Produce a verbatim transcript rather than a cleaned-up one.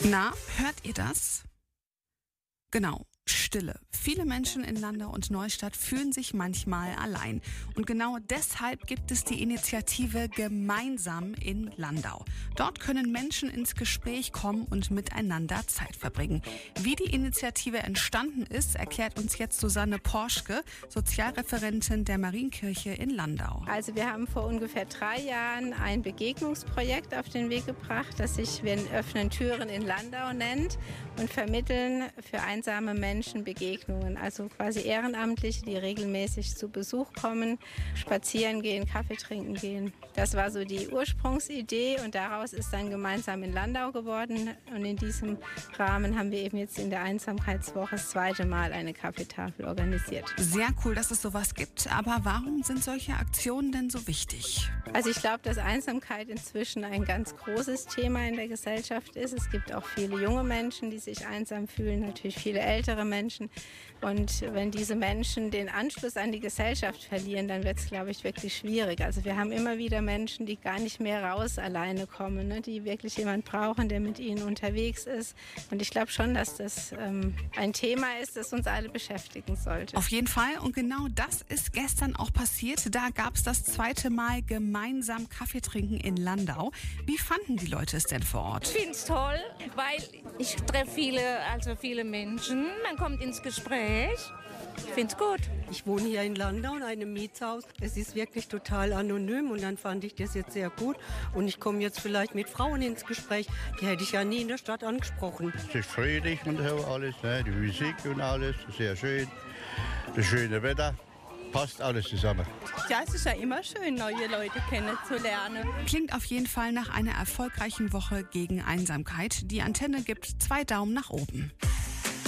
Na, hört ihr das? Genau, Stille. Viele Menschen in Landau und Neustadt fühlen sich manchmal allein. Und genau deshalb gibt es die Initiative Gemeinsam in Landau. Dort können Menschen ins Gespräch kommen und miteinander Zeit verbringen. Wie die Initiative entstanden ist, erklärt uns jetzt Susanne Porschke, Sozialreferentin der Marienkirche in Landau. Also wir haben vor ungefähr drei Jahren ein Begegnungsprojekt auf den Weg gebracht, das sich Wir öffnen Türen in Landau nennt und vermitteln für einsame Menschen Begegnungen. Also quasi Ehrenamtliche, die regelmäßig zu Besuch kommen, spazieren gehen, Kaffee trinken gehen. Das war so die Ursprungsidee und daraus ist dann Gemeinsam in Landau geworden. Und in diesem Rahmen haben wir eben jetzt in der Einsamkeitswoche das zweite Mal eine Kaffeetafel organisiert. Sehr cool, dass es sowas gibt. Aber warum sind solche Aktionen denn so wichtig? Also ich glaube, dass Einsamkeit inzwischen ein ganz großes Thema in der Gesellschaft ist. Es gibt auch viele junge Menschen, die sich einsam fühlen, natürlich viele ältere Menschen. Und wenn diese Menschen den Anschluss an die Gesellschaft verlieren, dann wird es, glaube ich, wirklich schwierig. Also wir haben immer wieder Menschen, die gar nicht mehr raus alleine kommen, ne? Die wirklich jemand brauchen, der mit ihnen unterwegs ist. Und ich glaube schon, dass das ähm, ein Thema ist, das uns alle beschäftigen sollte. Auf jeden Fall. Und genau das ist gestern auch passiert. Da gab es das zweite Mal gemeinsam Kaffee trinken in Landau. Wie fanden die Leute es denn vor Ort? Ich finde es toll, weil ich treffe viele, also viele Menschen. Man kommt ins Gespräch. Ich finde es gut. Ich wohne hier in Landau in einem Mietshaus. Es ist wirklich total anonym und dann fand ich das jetzt sehr gut. Und ich komme jetzt vielleicht mit Frauen ins Gespräch. Die hätte ich ja nie in der Stadt angesprochen. Es ist friedlich und so alles, ne? Die Musik und alles, sehr schön. Das schöne Wetter. Passt alles zusammen. Ja, es ist ja immer schön, neue Leute kennenzulernen. Klingt auf jeden Fall nach einer erfolgreichen Woche gegen Einsamkeit. Die Antenne gibt zwei Daumen nach oben.